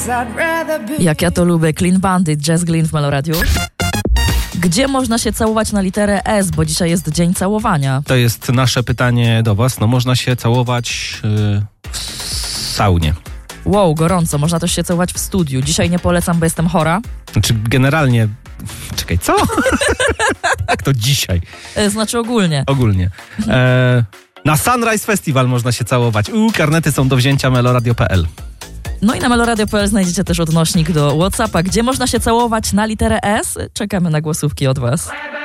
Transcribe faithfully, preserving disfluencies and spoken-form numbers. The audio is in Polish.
Jak ja to lubię. Clean Bandit, Jazz Glynn w Meloradiu. Gdzie można się całować na literę S, bo dzisiaj jest dzień całowania? To jest nasze pytanie do was. No można się całować yy, w saunie. Wow, gorąco. Można też się całować w studiu. Dzisiaj nie polecam, bo jestem chora. Znaczy generalnie... Czekaj, co? Jak to dzisiaj? E, znaczy ogólnie. Ogólnie. E, na Sunrise Festival można się całować. U, karnety są do wzięcia meloradio kropka p l. No i na meloradio kropka p l znajdziecie też odnośnik do WhatsAppa, gdzie można się całować na literę S. Czekamy na głosówki od was.